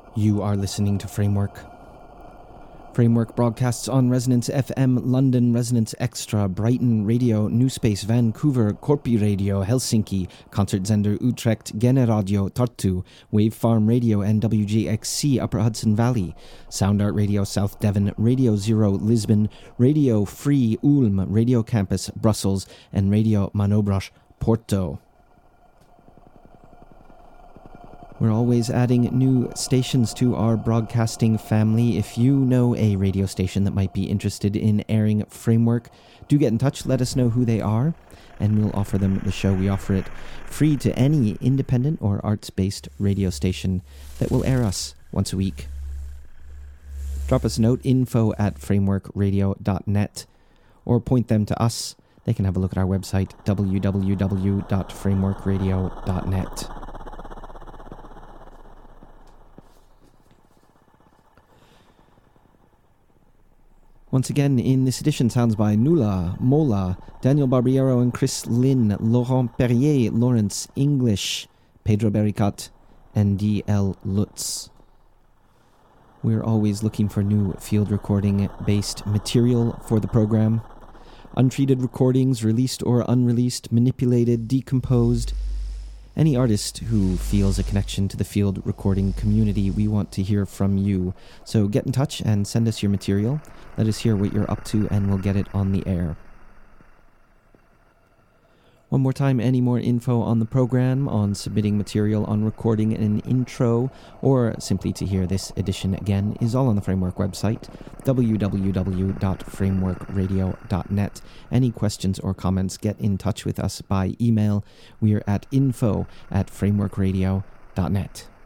You are listening to Framework. Framework broadcasts on Resonance FM, London, Resonance Extra, Brighton Radio, New Space, Vancouver, Corpi Radio, Helsinki, Concertzender Utrecht, Gene Radio, Tartu, Wave Farm Radio, and WGXC, Upper Hudson Valley, Sound Art Radio, South Devon, Radio Zero, Lisbon, Radio Free, Ulm, Radio Campus, Brussels, and Radio Manobras, Porto. We're always adding new stations to our broadcasting family. If you know a radio station that might be interested in airing Framework, do get in touch, let us know who they are, and we'll offer them the show. We offer it free to any independent or arts-based radio station that will air us once a week. Drop us a note, info@frameworkradio.net, or point them to us. They can have a look at our website, www.frameworkradio.net. Once again, in this edition, sounds by Nula, Mola, Daniel Barbiero and Chris Lynn, Laurent Perrier, Lawrence English, Pedro Bericat, and D.L. Lutz. We're always looking for new field recording-based material for the program. Untreated recordings, released or unreleased, manipulated, decomposed. Any artist who feels a connection to the field recording community, we want to hear from you. So get in touch and send us your material. Let us hear what you're up to, and we'll get it on the air. One more time, any more info on the program, on submitting material, on recording an intro, or simply to hear this edition again, is all on the Framework website, www.frameworkradio.net. Any questions or comments, get in touch with us by email. We're at info@frameworkradio.net.